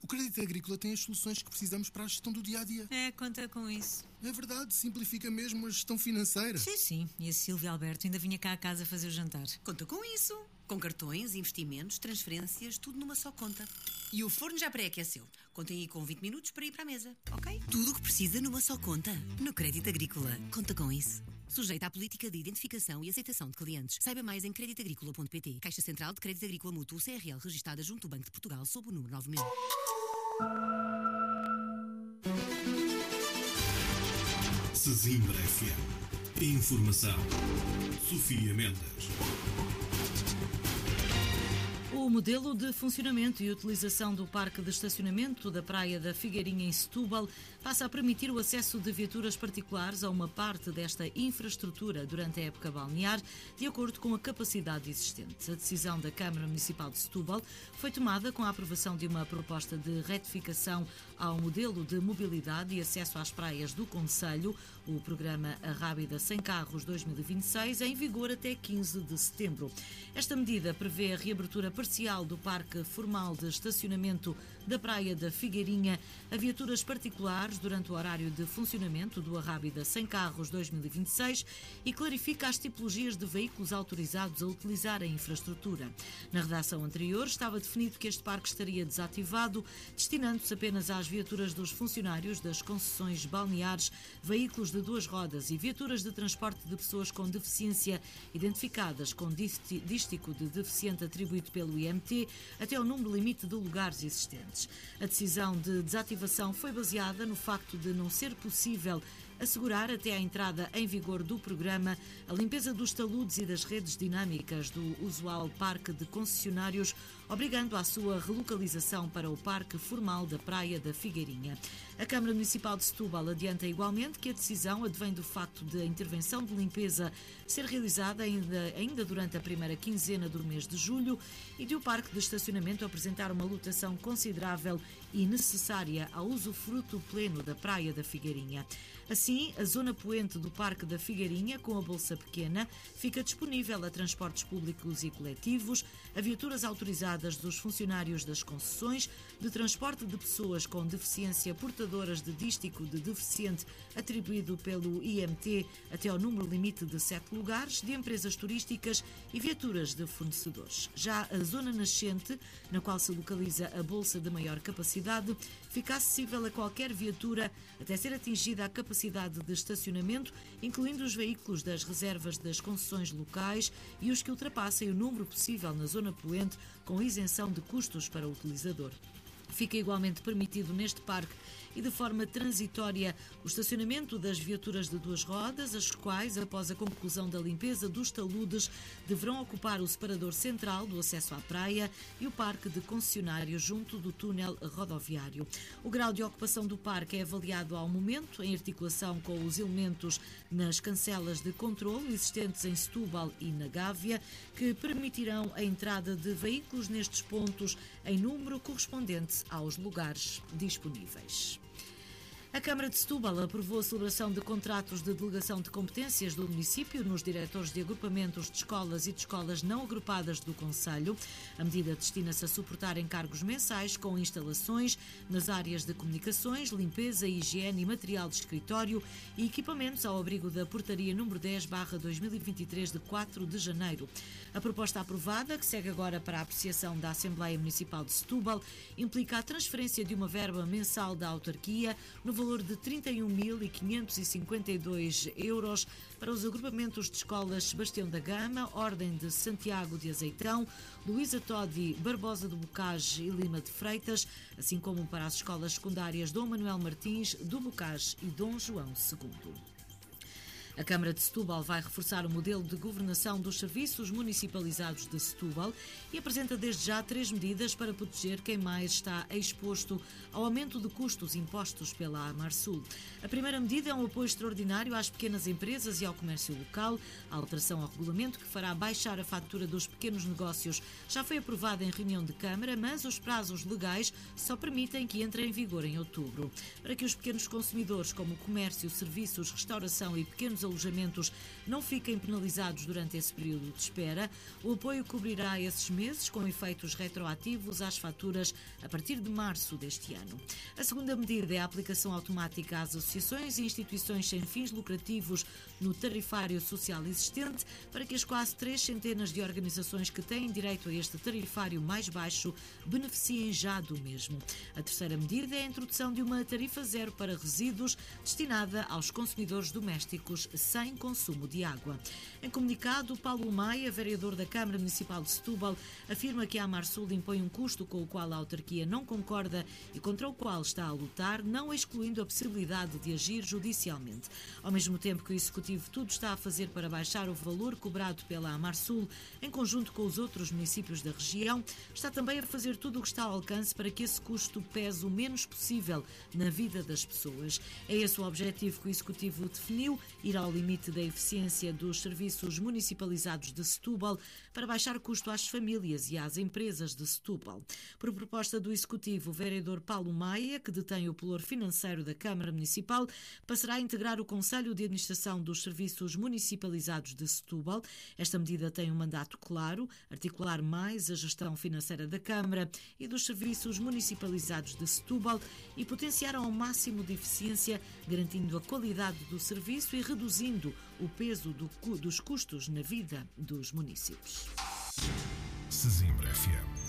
O Crédito Agrícola tem as soluções que precisamos para a gestão do dia-a-dia. Conta com isso. É verdade, simplifica mesmo a gestão financeira. Sim. E a Silvia Alberto ainda vinha cá a casa fazer o jantar. Conta com isso. Com cartões, investimentos, transferências, tudo numa só conta. E o forno já pré-aqueceu. Contem aí com 20 minutos para ir para a mesa, ok? Tudo o que precisa numa só conta. No Crédito Agrícola. Conta com isso. Sujeita à política de identificação e aceitação de clientes. Saiba mais em creditagricola.pt. Caixa Central de Crédito Agrícola Mútuo CRL registada junto ao Banco de Portugal sob o número 9000. Sesimbra FM. Informação. Sofia Mendes. O modelo de funcionamento e utilização do parque de estacionamento da Praia da Figueirinha em Setúbal passa a permitir o acesso de viaturas particulares a uma parte desta infraestrutura durante a época balnear, de acordo com a capacidade existente. A decisão da Câmara Municipal de Setúbal foi tomada com a aprovação de uma proposta de retificação ao modelo de mobilidade e acesso às praias do concelho, o programa A Rábida Sem Carros 2026, em vigor até 15 de setembro. Esta medida prevê a reabertura parcial do parque formal de estacionamento da Praia da Figueirinha a viaturas particulares durante o horário de funcionamento do Arrábida Sem Carros 2026 e clarifica as tipologias de veículos autorizados a utilizar a infraestrutura. Na redação anterior estava definido que este parque estaria desativado, destinando-se apenas às viaturas dos funcionários das concessões balneares, veículos de duas rodas e viaturas de transporte de pessoas com deficiência identificadas com dístico de deficiente atribuído pelo IMT até ao número limite de lugares existentes. A decisão de desativação foi baseada no facto de não ser possível assegurar até à entrada em vigor do programa a limpeza dos taludes e das redes dinâmicas do usual parque de concessionários, obrigando à sua relocalização para o parque formal da Praia da Figueirinha. A Câmara Municipal de Setúbal adianta igualmente que a decisão advém do facto de a intervenção de limpeza ser realizada ainda durante a primeira quinzena do mês de julho e de o parque de estacionamento apresentar uma lotação considerável e necessária ao usufruto pleno da Praia da Figueirinha. Assim, a zona poente do Parque da Figueirinha, com a Bolsa Pequena, fica disponível a transportes públicos e coletivos, a viaturas autorizadas dos funcionários das concessões, de transporte de pessoas com deficiência portadoras de dístico de deficiente atribuído pelo IMT até ao número limite de 7 lugares, de empresas turísticas e viaturas de fornecedores. Já a zona nascente, na qual se localiza a Bolsa de maior capacidade, fica acessível a qualquer viatura até ser atingida a capacidade de estacionamento, incluindo os veículos das reservas das concessões locais e os que ultrapassem o número possível na zona poente, com isenção de custos para o utilizador. Fica igualmente permitido neste parque e de forma transitória o estacionamento das viaturas de duas rodas, as quais, após a conclusão da limpeza dos taludes, deverão ocupar o separador central do acesso à praia e o parque de concessionário junto do túnel rodoviário. O grau de ocupação do parque é avaliado ao momento, em articulação com os elementos nas cancelas de controlo existentes em Setúbal e na Gávea, que permitirão a entrada de veículos nestes pontos em número correspondente aos lugares disponíveis. A Câmara de Setúbal aprovou a celebração de contratos de delegação de competências do município nos diretores de agrupamentos de escolas e de escolas não agrupadas do concelho. A medida destina-se a suportar encargos mensais com instalações nas áreas de comunicações, limpeza, higiene e material de escritório e equipamentos ao abrigo da Portaria número 10/2023 de 4 de janeiro. A proposta aprovada, que segue agora para a apreciação da Assembleia Municipal de Setúbal, implica a transferência de uma verba mensal da autarquia no valor de 31.552 euros para os agrupamentos de escolas Sebastião da Gama, Ordem de Santiago de Azeitão, Luísa Todi, Barbosa do Bocage e Lima de Freitas, assim como para as escolas secundárias Dom Manuel Martins, do Bocage e Dom João II. A Câmara de Setúbal vai reforçar o modelo de governação dos serviços municipalizados de Setúbal e apresenta desde já 3 medidas para proteger quem mais está exposto ao aumento de custos impostos pela Amarsul. A primeira medida é um apoio extraordinário às pequenas empresas e ao comércio local. A alteração ao regulamento que fará baixar a fatura dos pequenos negócios já foi aprovada em reunião de Câmara, mas os prazos legais só permitem que entre em vigor em outubro. Para que os pequenos consumidores, como o comércio, serviços, restauração e pequenos alojamentos não fiquem penalizados durante esse período de espera. O apoio cobrirá esses meses com efeitos retroativos às faturas a partir de março deste ano. A segunda medida é a aplicação automática às associações e instituições sem fins lucrativos no tarifário social existente para que as quase 300 de organizações que têm direito a este tarifário mais baixo beneficiem já do mesmo. A terceira medida é a introdução de uma tarifa zero para resíduos destinada aos consumidores domésticos sem consumo de água. Em comunicado, Paulo Maia, vereador da Câmara Municipal de Setúbal, afirma que a Amarsul impõe um custo com o qual a autarquia não concorda e contra o qual está a lutar, não excluindo a possibilidade de agir judicialmente. Ao mesmo tempo que o Executivo tudo está a fazer para baixar o valor cobrado pela Amarsul, em conjunto com os outros municípios da região, está também a fazer tudo o que está ao alcance para que esse custo pese o menos possível na vida das pessoas. É esse o objetivo que o Executivo definiu, ir ao limite da eficiência dos serviços municipalizados de Setúbal para baixar o custo às famílias e às empresas de Setúbal. Por proposta do Executivo, o vereador Paulo Maia, que detém o pelour financeiro da Câmara Municipal, passará a integrar o Conselho de Administração dos Serviços Municipalizados de Setúbal. Esta medida tem um mandato claro, articular mais a gestão financeira da Câmara e dos serviços municipalizados de Setúbal e potenciar ao máximo de eficiência, garantindo a qualidade do serviço e reduzindo o peso dos custos na vida dos municípios. Sesimbra FM.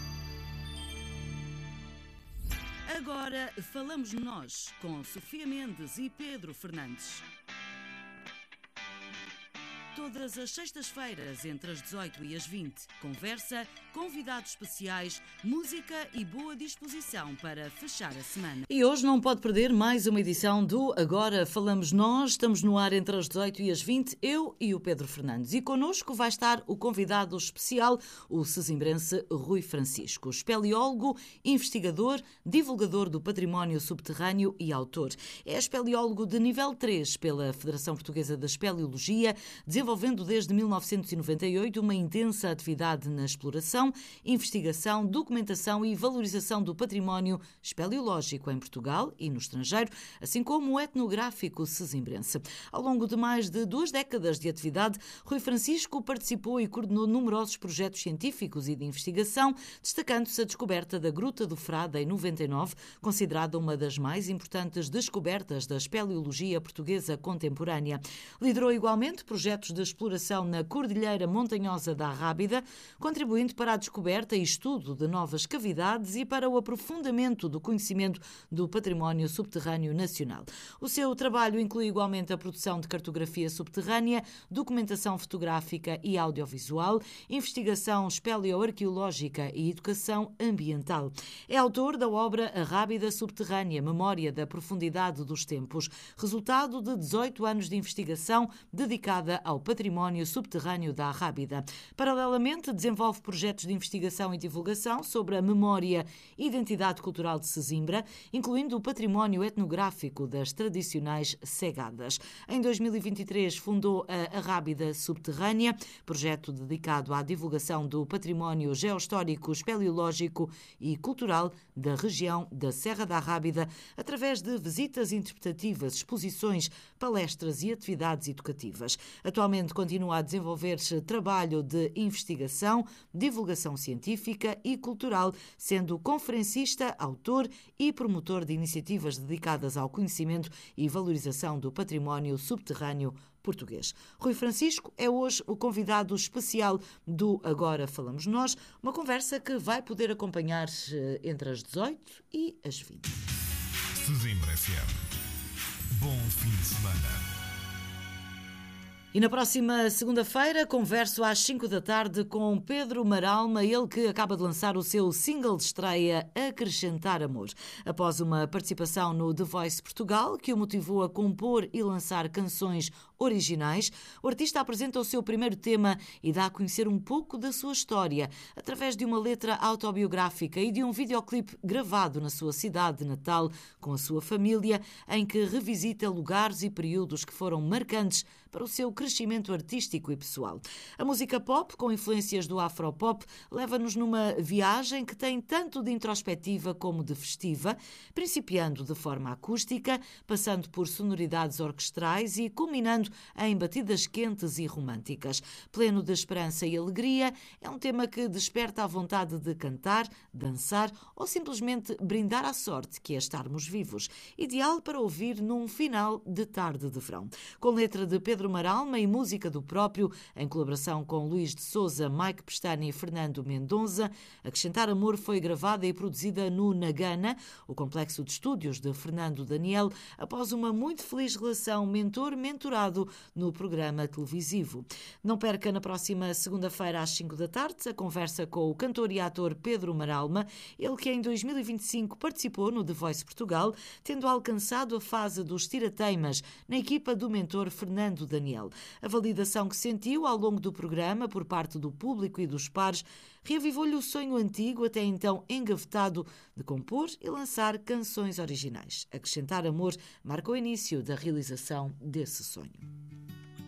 Agora falamos nós com Sofia Mendes e Pedro Fernandes. Todas as sextas-feiras, entre as 18 e as 20. Conversa, convidados especiais, música e boa disposição para fechar a semana. E hoje não pode perder mais uma edição do Agora Falamos Nós. Estamos no ar entre as 18 e as 20, eu e o Pedro Fernandes. E connosco vai estar o convidado especial, o sesimbrense Rui Francisco, espeleólogo, investigador, divulgador do património subterrâneo e autor. É espeleólogo de nível 3 pela Federação Portuguesa da Espeleologia, desenvolvendo desde 1998 uma intensa atividade na exploração, investigação, documentação e valorização do património espeleológico em Portugal e no estrangeiro, assim como o etnográfico sesimbrense. Ao longo de mais de 2 décadas de atividade, Rui Francisco participou e coordenou numerosos projetos científicos e de investigação, destacando-se a descoberta da Gruta do Frade em 99, considerada uma das mais importantes descobertas da espeleologia portuguesa contemporânea. Liderou igualmente projetos de exploração na Cordilheira Montanhosa da Arrábida, contribuindo para a descoberta e estudo de novas cavidades e para o aprofundamento do conhecimento do património subterrâneo nacional. O seu trabalho inclui igualmente a produção de cartografia subterrânea, documentação fotográfica e audiovisual, investigação espeleoarqueológica e educação ambiental. É autor da obra Arrábida Subterrânea, Memória da Profundidade dos Tempos, resultado de 18 anos de investigação dedicada ao património subterrâneo da Arrábida. Paralelamente, desenvolve projetos de investigação e divulgação sobre a memória e identidade cultural de Sesimbra, incluindo o património etnográfico das tradicionais cegadas. Em 2023, fundou a Arrábida Subterrânea, projeto dedicado à divulgação do património geohistórico, espeleológico e cultural da região da Serra da Arrábida, através de visitas interpretativas, exposições, palestras e atividades educativas. Atualmente continua a desenvolver-se trabalho de investigação, divulgação científica e cultural, sendo conferencista, autor e promotor de iniciativas dedicadas ao conhecimento e valorização do património subterrâneo português. Rui Francisco é hoje o convidado especial do Agora Falamos Nós, uma conversa que vai poder acompanhar entre as 18 e as 20. Sesimbra FM. Bom fim de semana. E na próxima segunda-feira converso às 5 da tarde com Pedro Maralma, ele que acaba de lançar o seu single de estreia Acrescentar Amor. Após uma participação no The Voice Portugal, que o motivou a compor e lançar canções originais, o artista apresenta o seu primeiro tema e dá a conhecer um pouco da sua história, através de uma letra autobiográfica e de um videoclipe gravado na sua cidade natal, com a sua família, em que revisita lugares e períodos que foram marcantes para o seu crescimento artístico e pessoal. A música pop, com influências do afropop, leva-nos numa viagem que tem tanto de introspectiva como de festiva, principiando de forma acústica, passando por sonoridades orquestrais e culminando em batidas quentes e românticas. Pleno de esperança e alegria, é um tema que desperta a vontade de cantar, dançar ou simplesmente brindar à sorte que é estarmos vivos. Ideal para ouvir num final de tarde de verão. Com letra de Pedro Maralma e música do próprio, em colaboração com Luís de Souza, Mike Pestana e Fernando Mendonça, Acrescentar Amor foi gravada e produzida no Nagana, o complexo de estúdios de Fernando Daniel, após uma muito feliz relação mentor-mentorado no programa televisivo. Não perca na próxima segunda-feira às 5 da tarde a conversa com o cantor e ator Pedro Maralma, ele que em 2025 participou no The Voice Portugal, tendo alcançado a fase dos tirateimas na equipa do mentor Fernando Daniel. A validação que sentiu ao longo do programa por parte do público e dos pares reavivou-lhe o sonho antigo, até então engavetado, de compor e lançar canções originais. Acrescentar Amor marca o início da realização desse sonho.